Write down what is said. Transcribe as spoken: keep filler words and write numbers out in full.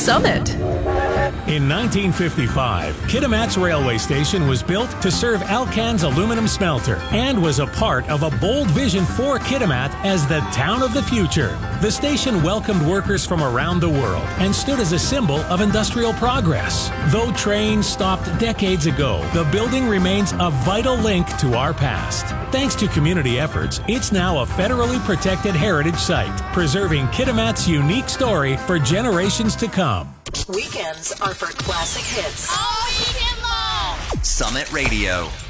Summit. In nineteen fifty-five, Kitimat's railway station was built to serve Alcan's aluminum smelter and was a part of a bold vision for Kitimat as the town of the future. The station welcomed workers from around the world and stood as a symbol of industrial progress. Though trains stopped decades ago, the building remains a vital link to our past. Thanks to community efforts, it's now a federally protected heritage site, preserving Kitimat's unique story for generations to come. Weekends are for classic hits. All weekend long. Summit Radio.